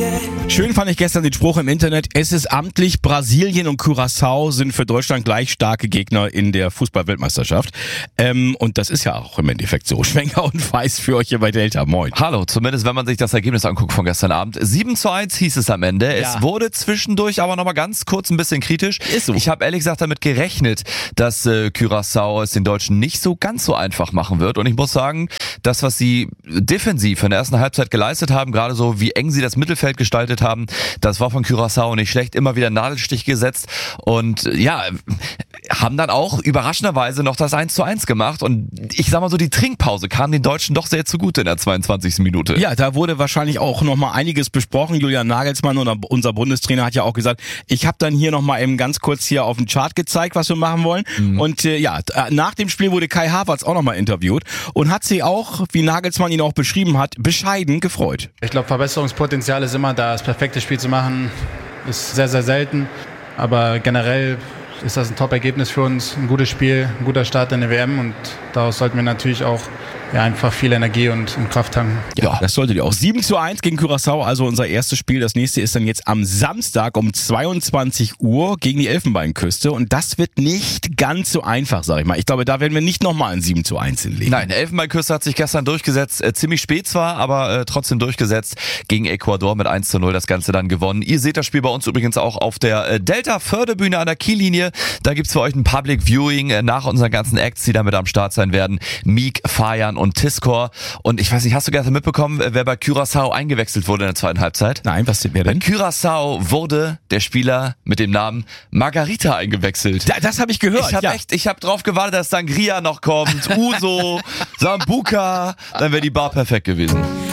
Schön fand ich gestern den Spruch im Internet, es ist amtlich, Brasilien und Curaçao sind für Deutschland gleich starke Gegner in der Fußball-Weltmeisterschaft. Und das ist ja auch im Endeffekt so. Schwenker und Weiß für euch hier bei Delta. Moin. Hallo, zumindest wenn man sich das Ergebnis anguckt von gestern Abend. 7:1 hieß es am Ende. Ja. Es wurde zwischendurch aber nochmal ganz kurz ein bisschen kritisch. Ist so. Ich habe ehrlich gesagt damit gerechnet, dass Curaçao es den Deutschen nicht so ganz so einfach machen wird. Und ich muss sagen, das, was sie defensiv in der ersten Halbzeit geleistet haben, gerade so wie eng sie das Mittelfeld gestaltet haben, das war von Curaçao nicht schlecht. Immer wieder Nadelstich gesetzt und ja, haben dann auch überraschenderweise noch das 1:1 gemacht. Und ich sag mal so, die Trinkpause kam den Deutschen doch sehr zugute in der 22. Minute. Ja, da wurde wahrscheinlich auch nochmal einiges besprochen. Julian Nagelsmann, unser Bundestrainer, hat ja auch gesagt, ich habe dann hier nochmal eben ganz kurz hier auf dem Chart gezeigt, was wir machen wollen. Und nach dem Spiel wurde Kai Havertz auch nochmal interviewt und hat sich auch, wie Nagelsmann ihn auch beschrieben hat, bescheiden gefreut. Ich glaube, Verbesserungspotenzial ist immer da. Das perfekte Spiel zu machen ist sehr, sehr selten. Aber generell ist das ein Top-Ergebnis für uns. Ein gutes Spiel, ein guter Start in der WM. Und daraus sollten wir natürlich auch einfach viel Energie und Kraft tanken. Ja, das solltet ihr auch. 7:1 gegen Curaçao, also unser erstes Spiel. Das nächste ist dann jetzt am Samstag um 22 Uhr gegen die Elfenbeinküste. Und das wird nicht ganz so einfach, sag ich mal. Ich glaube, da werden wir nicht nochmal ein 7:1 hinlegen. Nein, der Elfenbeinküste hat sich gestern durchgesetzt. Ziemlich spät zwar, aber trotzdem durchgesetzt. Gegen Ecuador mit 1:0 das Ganze dann gewonnen. Ihr seht das Spiel bei uns übrigens auch auf der Delta-Förderbühne an der Kiellinie. Da gibt's für euch ein Public Viewing nach unseren ganzen Acts, die damit am Start sein werden. Meek, Fayan und Tiscore. Und ich weiß nicht, hast du gestern mitbekommen, wer bei Curaçao eingewechselt wurde in der zweiten Halbzeit? Nein, wer Bei denn? Curaçao wurde der Spieler mit dem Namen Margarita eingewechselt. Das habe ich gehört. Ich habe drauf gewartet, dass Sangria noch kommt, Uso, Sambuca, dann wäre die Bar perfekt gewesen.